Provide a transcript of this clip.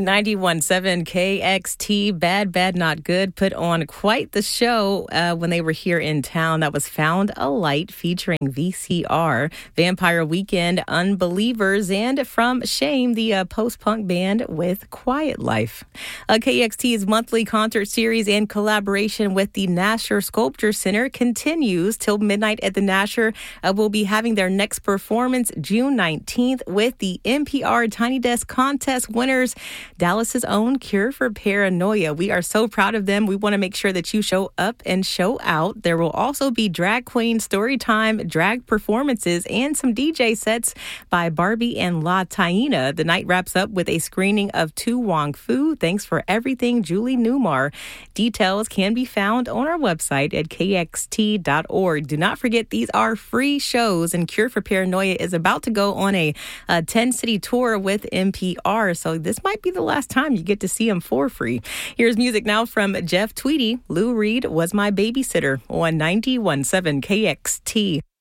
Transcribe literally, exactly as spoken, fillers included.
ninety-one point seven K X T, Bad, Bad, Not Good, put on quite the show uh, when they were here in town. That was Found a Light featuring V C R, Vampire Weekend, Unbelievers, and From Shame, the uh, post-punk band with Quiet Life. Uh, K X T's monthly concert series and collaboration with the Nasher Sculpture Center continues till midnight at the Nasher. Uh, will be having their next performance June nineteenth with the N P R Tiny Desk Contest winners, Dallas's own Cure for Paranoia. We are so proud of them. We want to make sure that you show up and show out. There will also be drag queen story time, drag performances, and some D J sets by Barbie and La Taina. The night wraps up with a screening of Tu Wong Fu. Thanks for everything, Julie Newmar. Details can be found on our website at K X T dot org. Do not forget, these are free shows, and Cure for Paranoia is about to go on a ten-city tour with N P R, so this might be the last time you get to see them for free. Here's music now from Jeff Tweedy. Lou Reed Was My Babysitter on ninety-one point seven K X T.